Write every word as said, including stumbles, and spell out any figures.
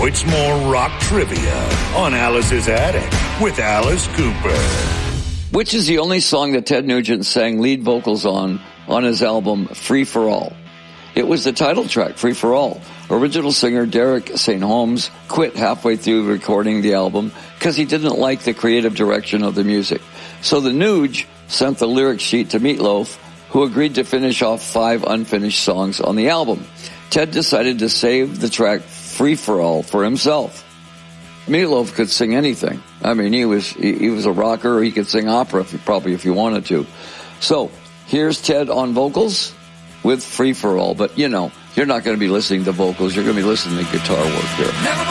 it's more rock trivia on Alice's Attic with Alice Cooper. Which is the only song that Ted Nugent sang lead vocals on on his album Free for All? It was the title track, Free for All. Original singer Derek Saint Holmes quit halfway through recording the album because he didn't like the creative direction of the music. So the Nuge sent the lyric sheet to Meatloaf, who agreed to finish off five unfinished songs on the album. Ted decided to save the track Free for All for himself. Meatloaf could sing anything. I mean, he was he, he was a rocker. He could sing opera, if, probably if he wanted to. So here's Ted on vocals with Free for All. But, you know, you're not going to be listening to vocals. You're going to be listening to guitar work here.